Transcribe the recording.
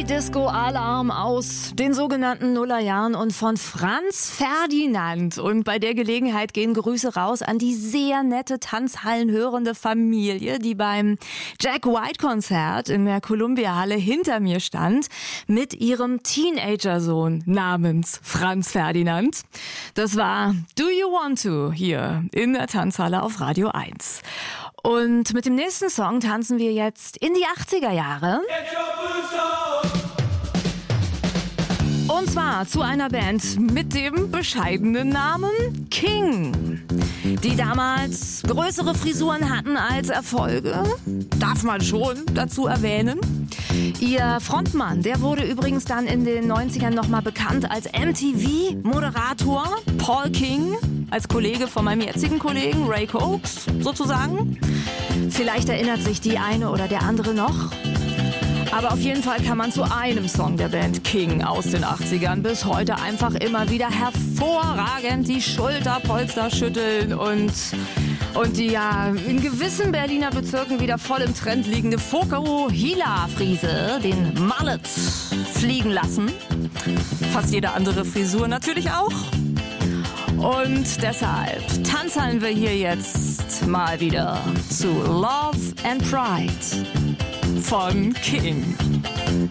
Disco-Alarm aus den sogenannten Nullerjahren und von Franz Ferdinand. Und bei der Gelegenheit gehen Grüße raus an die sehr nette Tanzhallenhörende Familie, die beim Jack White-Konzert in der Columbia-Halle hinter mir stand, mit ihrem Teenager-Sohn namens Franz Ferdinand. Das war Do You Want To hier in der Tanzhalle auf Radio 1. Und mit dem nächsten Song tanzen wir jetzt in die 80er Jahre. Und zwar zu einer Band mit dem bescheidenen Namen King, die damals größere Frisuren hatten als Erfolge, darf man schon dazu erwähnen. Ihr Frontmann, der wurde übrigens dann in den 90ern nochmal bekannt als MTV-Moderator, Paul King, als Kollege von meinem jetzigen Kollegen Ray Coax sozusagen. Vielleicht erinnert sich die eine oder der andere noch. Aber auf jeden Fall kann man zu einem Song der Band King aus den 80ern bis heute einfach immer wieder hervorragend die Schulterpolster schütteln und die ja in gewissen Berliner Bezirken wieder voll im Trend liegende Fokuhila-Frise, den Mullet, fliegen lassen. Fast jede andere Frisur natürlich auch. Und deshalb tanzen wir hier jetzt mal wieder zu Love and Pride von King.